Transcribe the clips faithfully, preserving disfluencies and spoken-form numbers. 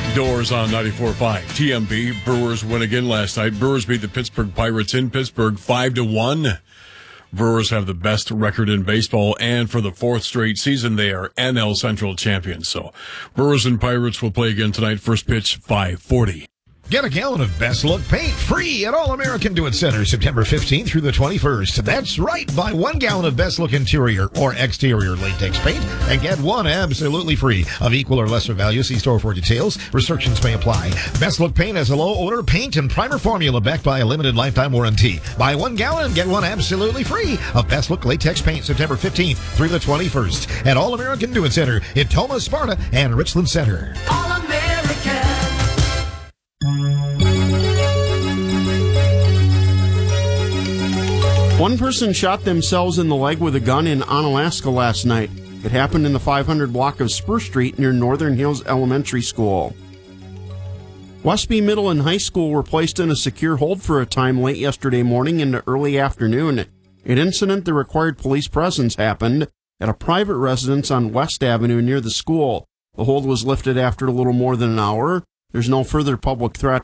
Doors on ninety-four point five. T M B. Brewers win again last night. Brewers beat the Pittsburgh Pirates in Pittsburgh five to one. Brewers have the best record in baseball, and for the fourth straight season, they are N L Central champions. So Brewers and Pirates will play again tonight. First pitch, five forty. Get a gallon of Best Look paint free at All American Do It Center September fifteenth through the twenty-first. That's right. Buy one gallon of Best Look interior or exterior latex paint and get one absolutely free of equal or lesser value. See store for details. Restrictions may apply. Best Look paint has a low odor paint and primer formula backed by a limited lifetime warranty. Buy one gallon and get one absolutely free of Best Look latex paint September fifteenth through the twenty-first at All American Do It Center in Thomas, Sparta, and Richland Center. All American. One person shot themselves in the leg with a gun in Onalaska last night. It happened in the five hundred block of Spur Street near Northern Hills Elementary School. Westby Middle and High School were placed in a secure hold for a time late yesterday morning into early afternoon. An incident that required police presence happened at a private residence on West Avenue near the school. The hold was lifted after a little more than an hour. There's no further public threat.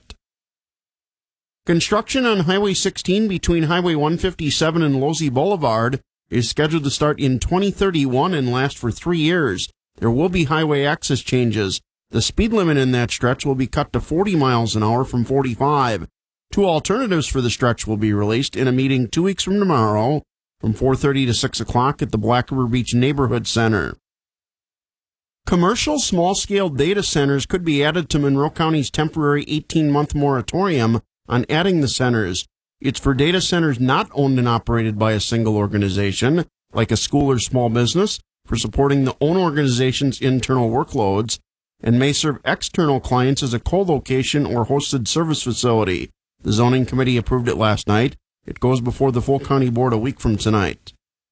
Construction on Highway sixteen between Highway one fifty-seven and Losey Boulevard is scheduled to start in twenty thirty-one and last for three years. There will be highway access changes. The speed limit in that stretch will be cut to forty miles an hour from forty-five. Two alternatives for the stretch will be released in a meeting two weeks from tomorrow from four thirty to six o'clock at the Black River Beach Neighborhood Center. Commercial small-scale data centers could be added to Monroe County's temporary eighteen-month moratorium on adding the centers. It's for data centers not owned and operated by a single organization, like a school or small business, for supporting the own organization's internal workloads, and may serve external clients as a co-location or hosted service facility. The zoning committee approved it last night. It goes before the full county board a week from tonight.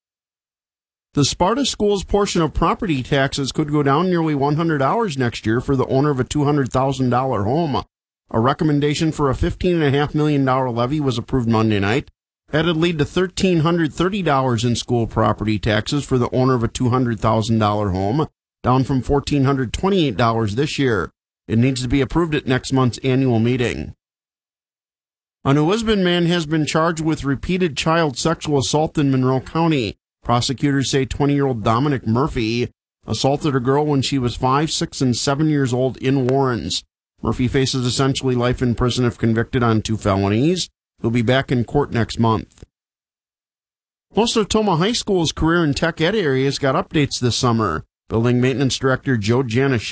The Sparta Schools portion of property taxes could go down nearly one hundred dollars next year for the owner of a two hundred thousand dollars home. A recommendation for a fifteen point five million dollars levy was approved Monday night. That'd lead to one thousand three hundred thirty dollars in school property taxes for the owner of a two hundred thousand dollars home, down from one thousand four hundred twenty-eight dollars this year. It needs to be approved at next month's annual meeting. A New Lisbon man has been charged with repeated child sexual assault in Monroe County. Prosecutors say twenty-year-old Dominic Murphy assaulted a girl when she was five, six, and seven years old in Warrens. Murphy faces essentially life in prison if convicted on two felonies. He'll be back in court next month. Most of Tomah High School's career and tech ed areas got updates this summer. Building maintenance director Joe Janis